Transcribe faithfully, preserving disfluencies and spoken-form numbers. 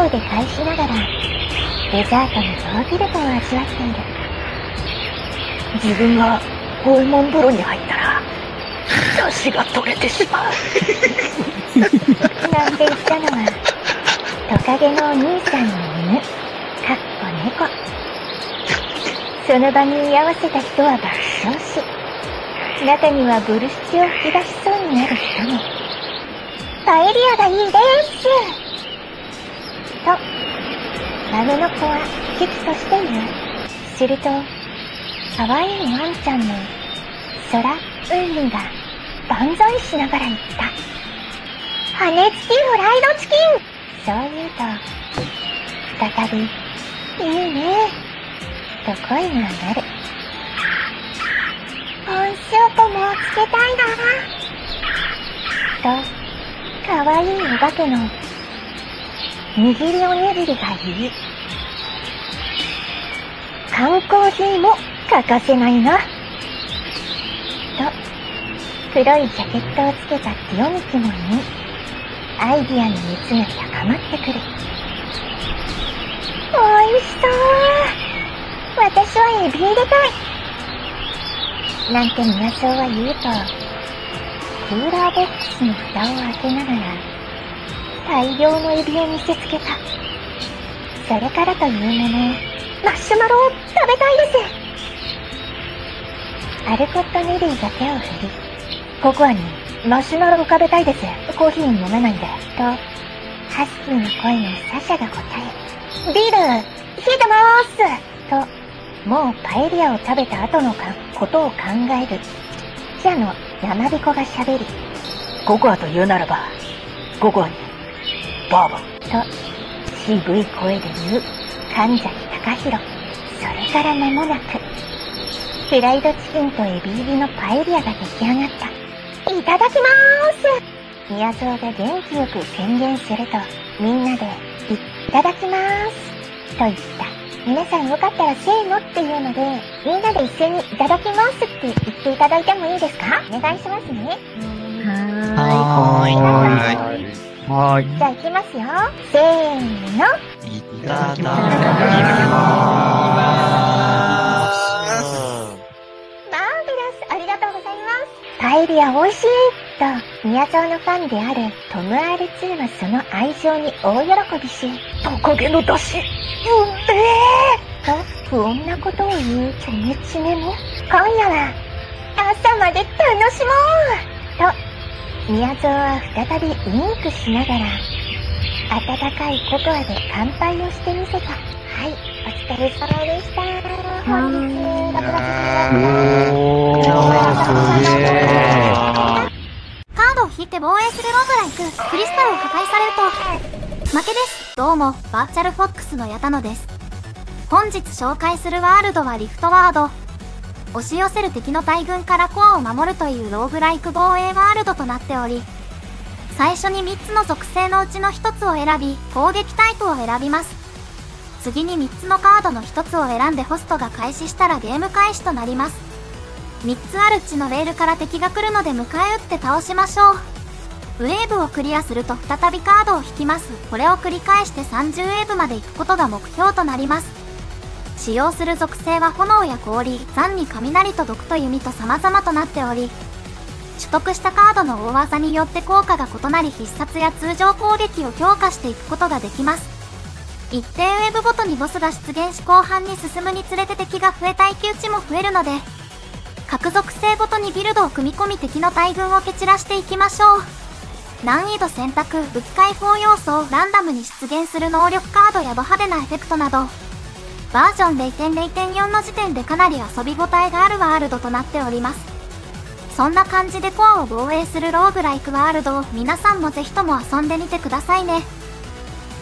声で返しながらデザートのヨーグルトを味わっている。 自分がホルモン風呂に入ったら出汁が取れてしまうなんて言ったのはトカゲのお兄さんの犬、かっこ猫。その場に居合わせた人は爆笑し、中にはブルシチを吹き出しそうになる人も。パエリアがいいですと豆の子は危機として言う。すると可愛いワンちゃんのソラ・ウンミが万歳しながら言った。羽根付きフライドチキン。そう言うと再びいいねと声が上がる。温塩ともつけたいなとかわいいお化けの握りおにぎりが言い、缶コーヒーも欠かせないなと黒いジャケットをつけたティオミキも言い、アイディアの熱が高まってくる。おいしそう。私はエビ入れたいなんて宮荘は言うと、クーラーボックスの蓋を開けながら大量のエビを見せつけた。それからというもの、マッシュマロを食べたいです。アルコット・ネリーが手を振り、ココアにマシュマロを食べたいです。コーヒー飲めないんで。と、ハスキーの声のサシャが答え、ビール、冷えてまーすと、もうパエリアを食べた後のかことを考える記者の山彦が喋り、 ココアと言うならば、ココアにバーボンと渋い声で言う神崎隆弘。それから間もなく、フライドチキンとエビ入りのパエリアが出来上がった。いただきまーす。宮蔵が元気よく宣言すると、みんなでいただきまーすと言った。皆さんよかったらせーのっていうので、みんなで一緒にいただきますって言っていただいてもいいですか？お願いしますね。 はーい。 はーい。 はーい。 じゃあ行きますよ。せーの。 いただきまーす。 マーベラス、ありがとうございます。パエリア美味しいと、宮沢のファンであるトム アールツー はその愛情に大喜びし、 トカゲの出汁、うんめーと不穏なことを言うチョメチメも、今夜は朝まで楽しもうと、宮沢は再びウインクしながら、温かいココアで乾杯をしてみせた。はい、お疲れ様でした。本日、ろくがつじゅうよっか。 カードを引いて防衛するローグライク、クリスタルを破壊されると負けです。どうも、バーチャルフォックスの矢田野です。本日紹介するワールドはリフトワード。押し寄せる敵の大群からコアを守るというローグライク防衛ワールドとなっており、最初にみっつの属性のうちのひとつを選び、攻撃タイプを選びます。次にみっつのカードのひとつを選んでホストが開始したらゲーム開始となります。みっつあるうちのレールから敵が来るので迎え撃って倒しましょう。ウェーブをクリアすると再びカードを引きます。これを繰り返してさんじゅうウェーブまで行くことが目標となります。使用する属性は炎や氷、残に雷と毒と弓と様々となっており、取得したカードの大技によって効果が異なり必殺や通常攻撃を強化していくことができます。一定ウェーブごとにボスが出現し後半に進むにつれて敵が増え耐久値も増えるので、各属性ごとにビルドを組み込み敵の大群を蹴散らしていきましょう。難易度選択、武器解放要素をランダムに出現する能力カードやド派手なエフェクトなど、バージョン ゼロてんゼロてんよん の時点でかなり遊び応えがあるワールドとなっております。そんな感じでコアを防衛するローグライクワールドを皆さんもぜひとも遊んでみてくださいね。